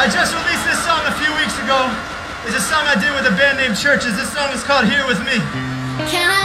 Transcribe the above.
I just released this song a few weeks ago. It's a song I did with a band named Churches. This song is called Here With Me. Can I